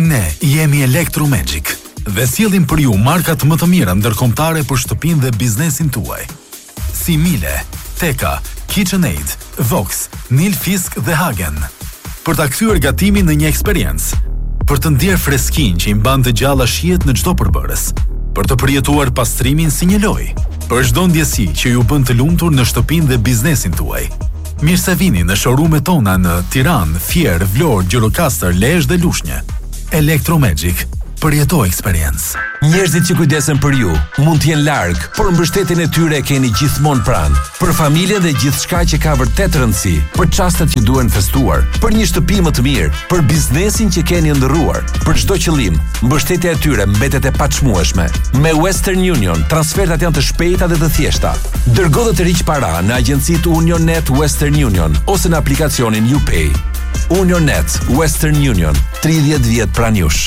Ne jemi Electromagic dhe sjellim për ju markat më të mira ndërkombëtare për shtëpinë dhe biznesin tuaj. Si Miele, Teka, KitchenAid, Vox, Nilfisk dhe Hagen. Për ta kthyer gatimin në një eksperiencë, për të ndier freskinë që i mban të gjalla shijet në çdo përbërës, për të përjetuar pastrimin si një lojë, për çdo ndjesi që ju bën të lumtur në shtëpinë dhe biznesin tuaj. Mirë se vini në showroom-et tona në Tiranë, Fier, Vlorë, Gjirokastër, Lezhë dhe Lushnjë. Electromagic, përjeto eksperiencë. Njerëzit që kujdesen për ju mund të jenë larg, por mbështetjen e tyre e keni gjithmonë pranë. Për familjen dhe gjithçka që ka vërtet rëndësi, për çastet që duhen festuar, për një shtëpi më të mirë, për biznesin që keni ndërruar, për çdo qëllim, mbështetja e tyre mbetet e paçmueshme. Me Western Union, transfertat janë të shpejta dhe të thjeshta. Dërgo dhe të riq para në agjencitë UnionNet Western Union ose në aplikacionin UPay. UnionNet Western Union, 30 vjet pranë jush.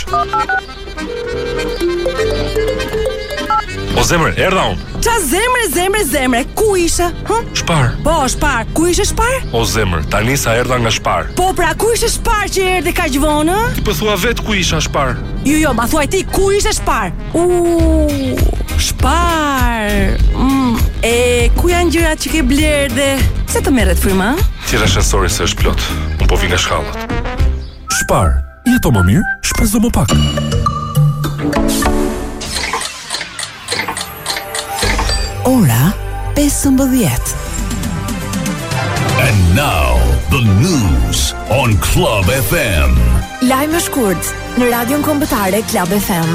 O zemre, erdha unë. Qa zemre, ku isha? Shpar. Po, Shpar, ku ishe Shpar? O zemre, tani sa erdha nga Shpar. Po, pra, ku ishe Shpar që erdhe ka gjvonë? Ti po thua vetë ku isha Shpar. Jo, ma thuaj ti, ku ishe Shpar? Shpar. E, ku janë gjërat që ke blerë dhe... Se të merret firma? Tira shesori se është plot. Unë po vi nga shkallët. Shpar, jeto më mirë, shpezo më pak. Ora 15. And now, the news on Club FM. Lajme shkurt në radion kombëtare Club FM.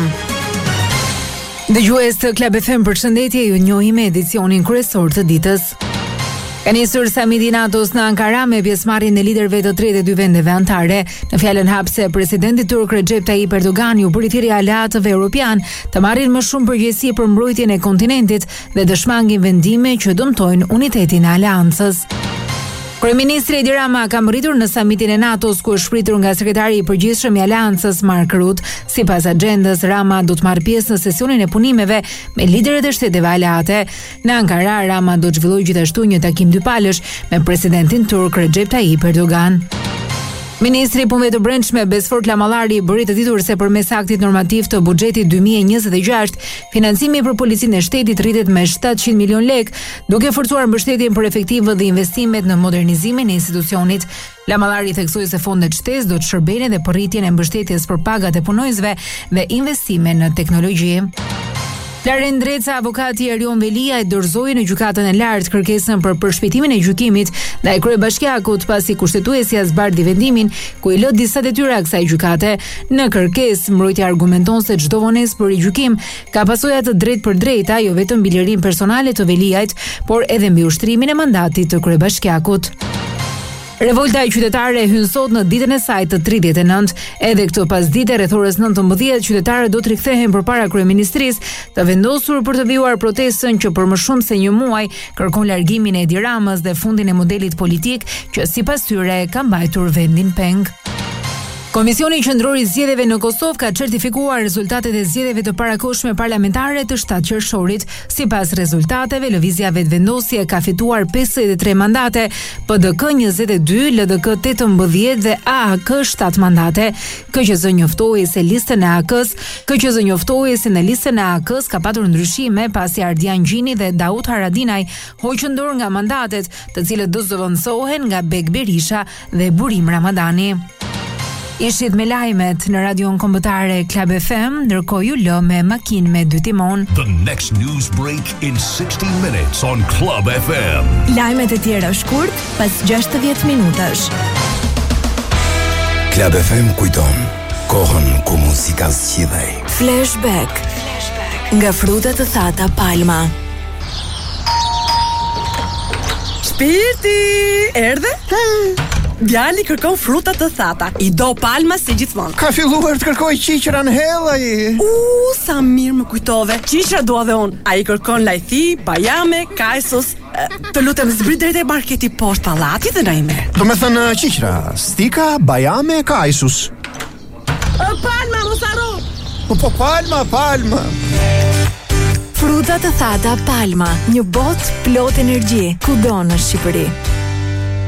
Dëgjues të Club FM, përshëndetje, ju njohim me edicionin kryesor të ditës. Ka nisur samiti i NATO-s në Ankara me pjesëmarrjen e liderëve të 32 vendeve anëtare. Në fjalën hapse, presidenti turk Recep Tayyip Erdogan ju bëri thirrje aleatëve europian të marrin më shumë përgjegjësi për mbrojtjen e kontinentit dhe të shmangin vendime që dëmtojnë unitetin e aleancës. Kryeministri Edi Rama ka mbërritur në samitin e NATO-s ku është shpritur nga sekretari i përgjithshëm i aleancës Mark Rutte. Sipas agjendës, Rama do të marrë pjesë në sesionin e punimeve me liderët e shteteve aleate. Në Ankara, Rama do të zhvillojë gjithashtu një takim dypalësh me presidentin turk Recep Tayyip Erdogan. Ministri i Punëve të Brendshme Besfort Lamallari bëri të ditur se përmes aktit normativ të buxhetit 2026, financimi për policinë e shtetit rritet me 700 milion lek, duke forcuar mbështetjen për efektivët dhe investimet në modernizimin e institucionit. Lamallari theksoi se fondet shtesë do të shërbejnë edhe për rritjen e mbështetjes për pagat e punojësve dhe investime në teknologji. Flaren Dreca, avokati Erion Velia, e dorëzoi në gjykatën e lartë kërkesën për përshpejtimin e gjykimit ndaj kryebashkiakut pasi kushtetuesja zbardhi vendimin ku i lë disa detyra kësaj gjykate. Në kërkesë, mbrojtja argumenton se çdo vonesë për gjykim ka pasoja të drejtë për drejta, jo vetëm mbi lirinë personale të Veliajt, por edhe mbi ushtrimin e mandatit të kryebashkiakut. Revolta e qytetare hyn sot në ditën e saj të 39, edhe këtë pasdite rreth orës 19 qytetarët do të rikthehen përpara kryeministrisë, të vendosur për të vijuar protestën që për më shumë se një muaj kërkon largimin e Edi Ramës dhe fundin e modelit politik që sipas tyre ka mbajtur vendin peng. Komisioni Qendror i Zgjedhjeve në Kosovë ka certifikuar rezultatet e zgjedhjeve të parakohshme parlamentare të 7 qershorit. Sipas rezultateve, Lëvizja Vetëvendosje ka fituar 53 mandate, PDK 22, LDK 18 dhe AAK 7 mandate. KQZ njoftoi se në listën e AAK-s ka patur ndryshime pasi Ardian Gjini dhe Daud Haradinaj hoqën dorë nga mandatet, të cilët do zëvendësohen nga Bek Berisha dhe Burim Ramadani. Ishit me lajmet në radion kombëtare Club FM, ndërkohë ju lë me makinë me 2 timon. The next news break in 60 minutes on Club FM. Lajmet e tjera shkurt pas 60 minutash. Club FM kujton kohën ku muzika zgjidhej. Flashback. Nga frutat të thata Palma. Shpirti, erdhe? Djali kërkon fruta të thata. I do Palma si gjithmonë. Ka filluar të kërkoj qiqra në hellaj. Sa mirë më kujtove. Qiqra dua dhe unë. Ai kërkon lajthi, bajame, kajsos. Të lutem zbrit drejt e marketi poshtë pallatit dhe na i merr. Do me thënë qiqra, stika, bajame, kajsus. Palma, mos harro. Po Palma. Fruta të thata Palma, një botë plot energji, kudo në Shqipëri.